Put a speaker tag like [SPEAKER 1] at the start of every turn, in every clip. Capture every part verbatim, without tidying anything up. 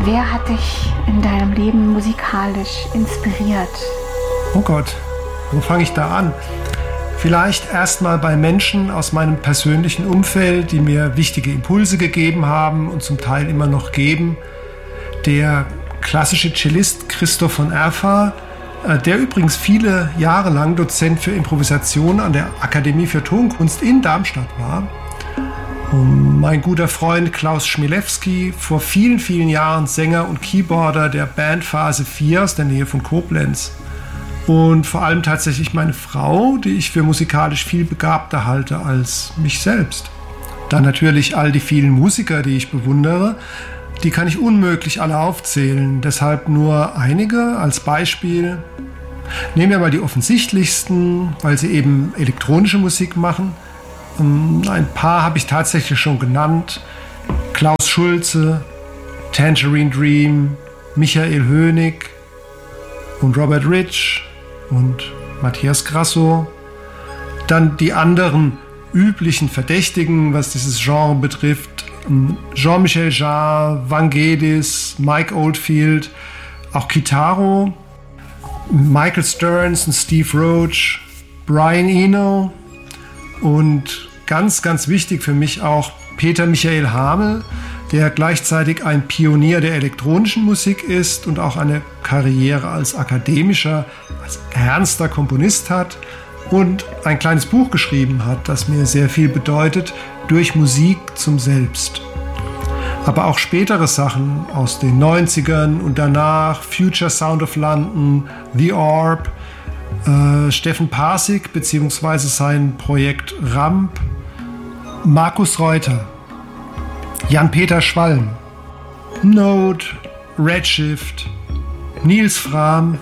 [SPEAKER 1] Wer hat dich in deinem Leben musikalisch inspiriert?
[SPEAKER 2] Oh Gott, wo fange ich da an? Vielleicht erstmal bei Menschen aus meinem persönlichen Umfeld, die mir wichtige Impulse gegeben haben und zum Teil immer noch geben. Der klassische Cellist Christoph von Erfa, der übrigens viele Jahre lang Dozent für Improvisation an der Akademie für Tonkunst in Darmstadt war. Und mein guter Freund Klaus Schmielewski, vor vielen, vielen Jahren Sänger und Keyboarder der Band Phase vier aus der Nähe von Koblenz. Und vor allem tatsächlich meine Frau, die ich für musikalisch viel begabter halte als mich selbst. Dann natürlich all die vielen Musiker, die ich bewundere. Die kann ich unmöglich alle aufzählen, deshalb nur einige als Beispiel. Nehmen wir mal die offensichtlichsten, weil sie eben elektronische Musik machen. Ein paar habe ich tatsächlich schon genannt. Klaus Schulze, Tangerine Dream, Michael Hönig und Robert Rich und Matthias Grasso. Dann die anderen üblichen Verdächtigen, was dieses Genre betrifft. Jean-Michel Jarre, Vangelis, Mike Oldfield, auch Kitaro, Michael Stearns und Steve Roach, Brian Eno und ganz, ganz wichtig für mich auch Peter Michael Hamel, der gleichzeitig ein Pionier der elektronischen Musik ist und auch eine Karriere als akademischer, als ernster Komponist hat und ein kleines Buch geschrieben hat, das mir sehr viel bedeutet, Durch Musik zum Selbst. Aber auch spätere Sachen aus den neunzigern und danach, Future Sound of London, The Orb, äh, Steffen Parsig bzw. sein Projekt Ramp, Markus Reuter, Jan-Peter Schwalm, Node, Redshift, Nils Frahm,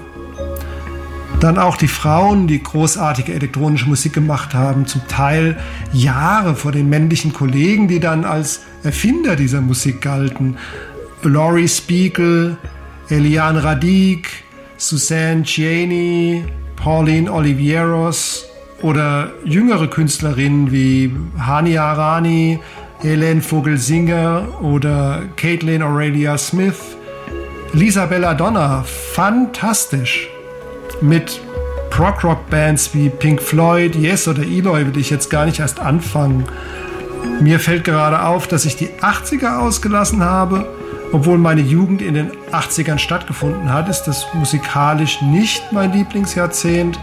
[SPEAKER 2] dann auch die Frauen, die großartige elektronische Musik gemacht haben, zum Teil Jahre vor den männlichen Kollegen, die dann als Erfinder dieser Musik galten. Laurie Spiegel, Eliane Radic, Suzanne Ciani, Pauline Olivieros oder jüngere Künstlerinnen wie Hani Arani, Helene Vogel-Singer oder Caitlin Aurelia Smith. Lisa Belladonna, fantastisch. Mit Prog-Rock-Bands wie Pink Floyd, Yes oder Eloy will ich jetzt gar nicht erst anfangen. Mir fällt gerade auf, dass ich die achtziger ausgelassen habe. Obwohl meine Jugend in den achtzigern stattgefunden hat, ist das musikalisch nicht mein Lieblingsjahrzehnt.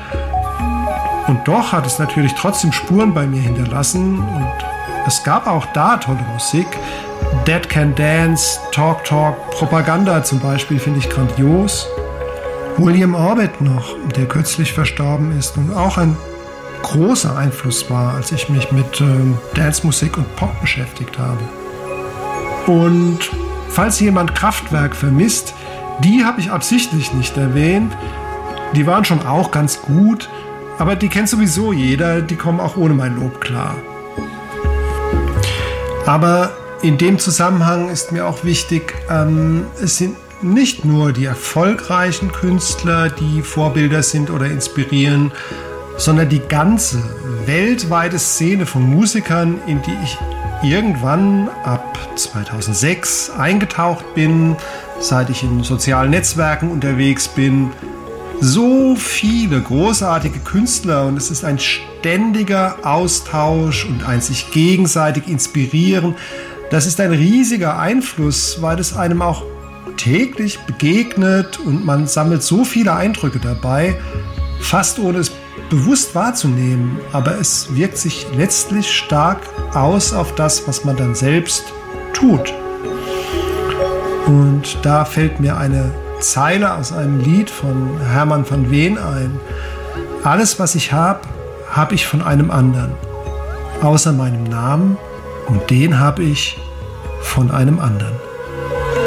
[SPEAKER 2] Und doch hat es natürlich trotzdem Spuren bei mir hinterlassen. Und es gab auch da tolle Musik. Dead Can Dance, Talk Talk, Propaganda zum Beispiel finde ich grandios. William Orbit noch, der kürzlich verstorben ist und auch ein großer Einfluss war, als ich mich mit ähm, Dancemusik und Pop beschäftigt habe. Und falls jemand Kraftwerk vermisst, die habe ich absichtlich nicht erwähnt. Die waren schon auch ganz gut, aber die kennt sowieso jeder, die kommen auch ohne mein Lob klar. Aber in dem Zusammenhang ist mir auch wichtig, ähm, es sind nicht nur die erfolgreichen Künstler, die Vorbilder sind oder inspirieren, sondern die ganze weltweite Szene von Musikern, in die ich irgendwann ab zweitausendsechs eingetaucht bin, seit ich in sozialen Netzwerken unterwegs bin. So viele großartige Künstler und es ist ein ständiger Austausch und ein sich gegenseitig inspirieren. Das ist ein riesiger Einfluss, weil es einem auch täglich begegnet und man sammelt so viele Eindrücke dabei, fast ohne es bewusst wahrzunehmen, aber es wirkt sich letztlich stark aus auf das, was man dann selbst tut. Und da fällt mir eine Zeile aus einem Lied von Hermann van Veen ein. Alles, was ich habe, habe ich von einem anderen, außer meinem Namen, und den habe ich von einem anderen.